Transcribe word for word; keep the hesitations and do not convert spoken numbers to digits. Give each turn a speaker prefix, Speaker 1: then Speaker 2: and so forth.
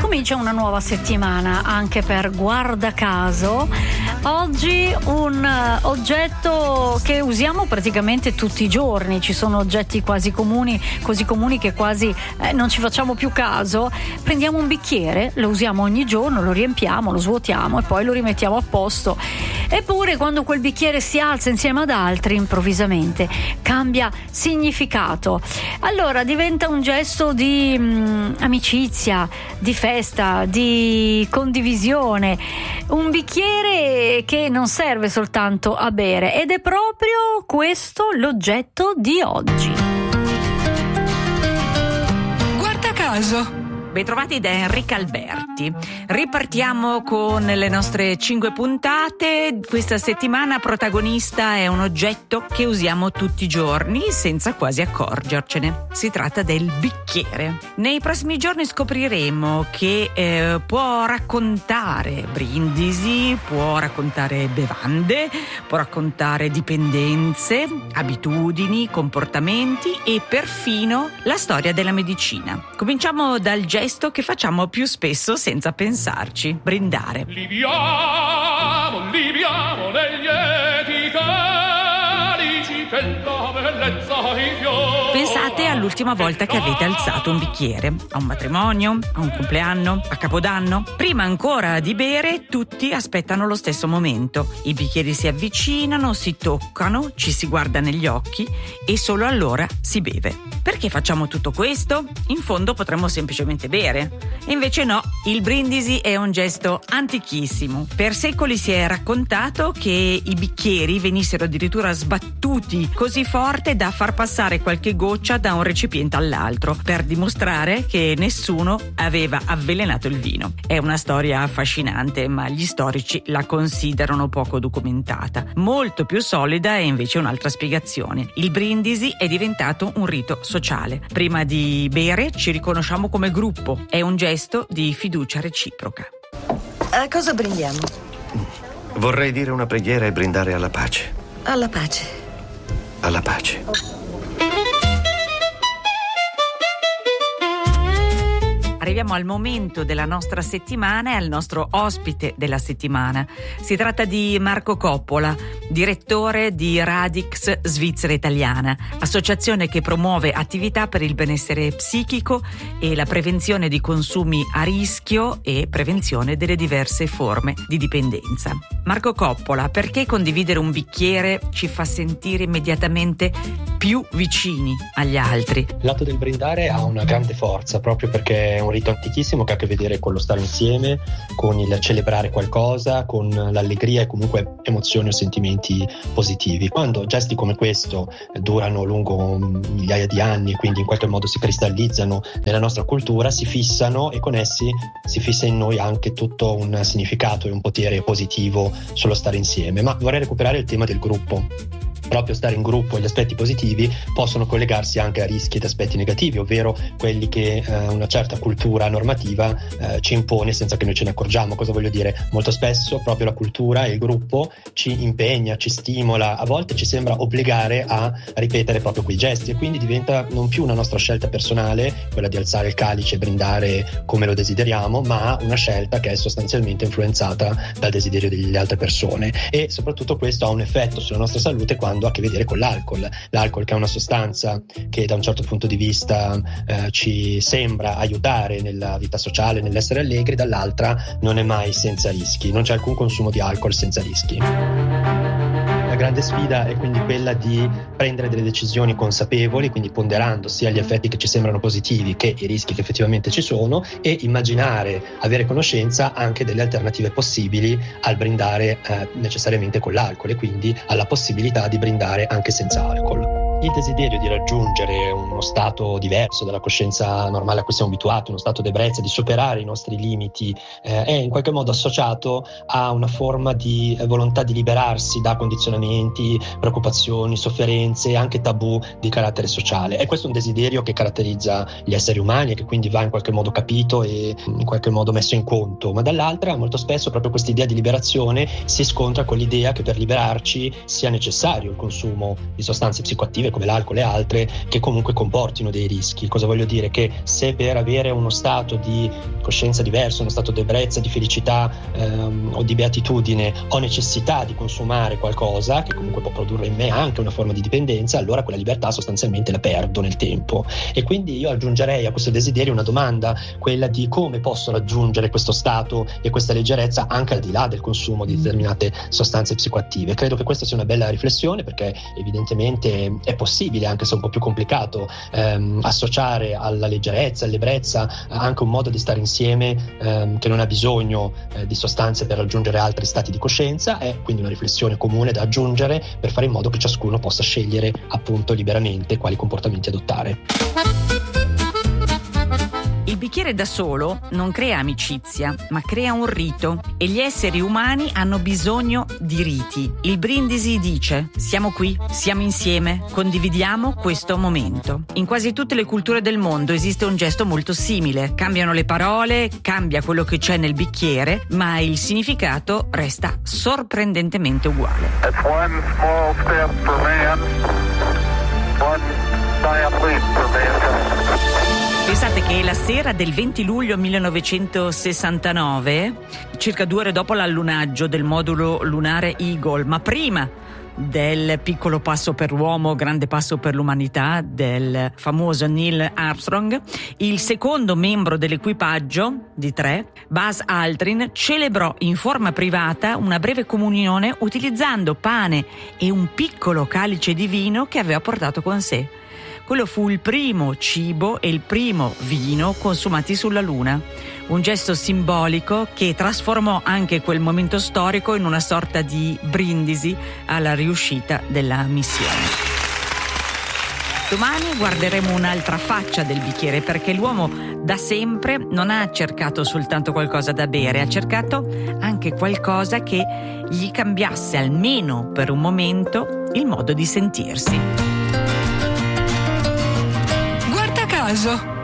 Speaker 1: Comincia una nuova settimana anche per Guarda Caso. Oggi un uh, oggetto che usiamo praticamente tutti i giorni. Ci sono oggetti quasi comuni, così comuni che quasi eh, non ci facciamo più caso. Prendiamo un bicchiere, lo usiamo ogni giorno, lo riempiamo, lo svuotiamo e poi lo rimettiamo a posto. Eppure quando quel bicchiere si alza insieme ad altri, improvvisamente cambia significato. Allora diventa un gesto di mh, amicizia, di festa, di condivisione, un bicchiere che non serve soltanto a bere, ed è proprio questo l'oggetto di oggi.
Speaker 2: Guarda caso. Bentrovati da Enrica Alberti. Ripartiamo con le nostre cinque puntate. Questa settimana protagonista è un oggetto che usiamo tutti i giorni senza quasi accorgercene. Si tratta del bicchiere. Nei prossimi giorni scopriremo che eh, può raccontare brindisi, può raccontare bevande, può raccontare dipendenze, abitudini, comportamenti e perfino la storia della medicina. Cominciamo dal gesto che facciamo più spesso senza pensarci: brindare.
Speaker 3: Liviamo, liviamo negli eti calici che la bellezza infiora.
Speaker 2: Pensate all'ultima volta che avete alzato un bicchiere, a un matrimonio, a un compleanno, a Capodanno. Prima ancora di bere, tutti aspettano lo stesso momento. I bicchieri si avvicinano, si toccano, ci si guarda negli occhi e solo allora si beve. Perché facciamo tutto questo? In fondo potremmo semplicemente bere. E invece no, il brindisi è un gesto antichissimo. Per secoli si è raccontato che i bicchieri venissero addirittura sbattuti così forte da far passare qualche goccia da un recipiente all'altro, per dimostrare che nessuno aveva avvelenato il vino. È una storia affascinante, ma gli storici la considerano poco documentata. Molto più solida è invece un'altra spiegazione. Il brindisi è diventato un rito sociale. Prima di bere ci riconosciamo come gruppo. È un gesto di fiducia reciproca.
Speaker 4: A cosa brindiamo?
Speaker 5: Vorrei dire una preghiera e brindare alla pace.
Speaker 4: Alla pace.
Speaker 5: Alla pace.
Speaker 2: Arriviamo al momento della nostra settimana e al nostro ospite della settimana. Si tratta di Marco Coppola, direttore di Radix Svizzera Italiana, associazione che promuove attività per il benessere psichico e la prevenzione di consumi a rischio e prevenzione delle diverse forme di dipendenza. Marco Coppola, perché condividere un bicchiere ci fa sentire immediatamente più vicini agli altri?
Speaker 6: L'atto del brindare ha una grande forza, proprio perché è un rito antichissimo che ha a che vedere con lo stare insieme, con il celebrare qualcosa, con l'allegria e comunque emozioni o sentimenti positivi. Quando gesti come questo durano lungo migliaia di anni e quindi in qualche modo si cristallizzano nella nostra cultura, si fissano e con essi si fissa in noi anche tutto un significato e un potere positivo sullo stare insieme. Ma vorrei recuperare il tema del gruppo. Proprio stare in gruppo e gli aspetti positivi possono collegarsi anche a rischi ed aspetti negativi, ovvero quelli che eh, una certa cultura normativa eh, ci impone senza che noi ce ne accorgiamo. Cosa voglio dire? Molto spesso proprio la cultura e il gruppo ci impegna, ci stimola, a volte ci sembra obbligare a ripetere proprio quei gesti e quindi diventa non più una nostra scelta personale, quella di alzare il calice e brindare come lo desideriamo, ma una scelta che è sostanzialmente influenzata dal desiderio delle altre persone. E soprattutto questo ha un effetto sulla nostra salute quando ha a che vedere con l'alcol. L'alcol, che è una sostanza che da un certo punto di vista eh, ci sembra aiutare nella vita sociale, nell'essere allegri, dall'altra non è mai senza rischi, non c'è alcun consumo di alcol senza rischi. La grande sfida è quindi quella di prendere delle decisioni consapevoli, quindi ponderando sia gli effetti che ci sembrano positivi che i rischi che effettivamente ci sono, e immaginare, avere conoscenza anche delle alternative possibili al brindare eh, necessariamente con l'alcol e quindi alla possibilità di brindare anche senza alcol. Il desiderio di raggiungere uno stato diverso dalla coscienza normale a cui siamo abituati, uno stato d'ebbrezza, di superare i nostri limiti, eh, è in qualche modo associato a una forma di eh, volontà di liberarsi da condizionamenti, preoccupazioni, sofferenze e anche tabù di carattere sociale. E questo è un desiderio che caratterizza gli esseri umani e che quindi va in qualche modo capito e in qualche modo messo in conto. Ma dall'altra, molto spesso proprio questa idea di liberazione si scontra con l'idea che per liberarci sia necessario il consumo di sostanze psicoattive come l'alcol e altre, che comunque comportino dei rischi. Cosa voglio dire? Che se per avere uno stato di coscienza diverso, uno stato di ebbrezza, di felicità ehm, o di beatitudine, ho necessità di consumare qualcosa che comunque può produrre in me anche una forma di dipendenza, allora quella libertà sostanzialmente la perdo nel tempo. E quindi io aggiungerei a questo desiderio una domanda, quella di come posso raggiungere questo stato e questa leggerezza anche al di là del consumo di determinate sostanze psicoattive. Credo che questa sia una bella riflessione, perché evidentemente è possibile, anche se un po' più complicato, ehm, associare alla leggerezza, all'ebbrezza anche un modo di stare insieme ehm, che non ha bisogno eh, di sostanze per raggiungere altri stati di coscienza. È quindi una riflessione comune da aggiungere per fare in modo che ciascuno possa scegliere appunto liberamente quali comportamenti adottare.
Speaker 2: Il bicchiere da solo non crea amicizia, ma crea un rito, e gli esseri umani hanno bisogno di riti. Il Brindisi dice: siamo qui, siamo insieme, condividiamo questo momento. In quasi tutte le culture del mondo esiste un gesto molto simile. Cambiano le parole, cambia quello che c'è nel bicchiere, ma il significato resta sorprendentemente uguale.
Speaker 7: That's one small step for man, one giant leap for mankind.
Speaker 2: Pensate che la sera del venti luglio millenovecentosessantanove, circa due ore dopo l'allunaggio del modulo lunare Eagle, ma prima del piccolo passo per l'uomo, grande passo per l'umanità del famoso Neil Armstrong, il secondo membro dell'equipaggio di tre, Buzz Aldrin, celebrò in forma privata una breve comunione utilizzando pane e un piccolo calice di vino che aveva portato con sé. Quello fu il primo cibo e il primo vino consumati sulla Luna, un gesto simbolico che trasformò anche quel momento storico in una sorta di brindisi alla riuscita della missione. Domani guarderemo un'altra faccia del bicchiere, perché l'uomo da sempre non ha cercato soltanto qualcosa da bere, ha cercato anche qualcosa che gli cambiasse almeno per un momento il modo di sentirsi.
Speaker 8: Caso.